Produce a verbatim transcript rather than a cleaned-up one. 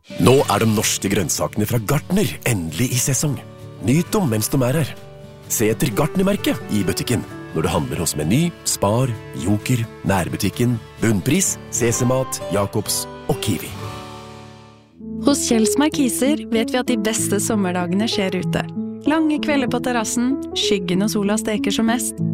Nå er de norske grønnsakene fra Gartner endelig i sesong. Nyt dem mens de er her. Se etter Gartner-merket i butikken når du handler hos Meny, Spar, Joker, Nærbutikken, Bunnpris, Sesemat, Jakobs og Kiwi. Hos Kjells Markiser vet vi at de beste sommerdagene skjer ute. Lange kvelder på terrassen, skyggen og sola steker som mest,